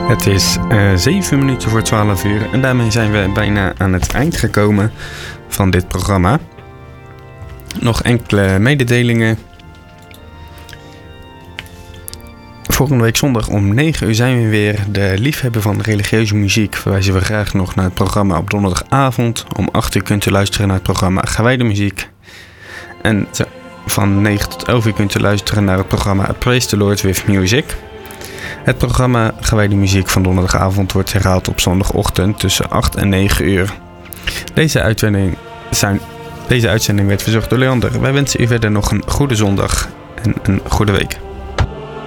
Het is 7 minuten voor 12 uur en daarmee zijn we bijna aan het eind gekomen van dit programma. Nog enkele mededelingen. Volgende week zondag om 9 uur zijn we weer. De liefhebber van religieuze muziek verwijzen we graag nog naar het programma op donderdagavond. Om 8 uur kunt u luisteren naar het programma Gewijde Muziek. En van 9 tot 11 uur kunt u luisteren naar het programma Praise the Lord with Music. Het programma Gewijde Muziek van donderdagavond wordt herhaald op zondagochtend tussen 8 en 9 uur. Deze uitzending werd verzorgd door Leander. Wij wensen u verder nog een goede zondag en een goede week.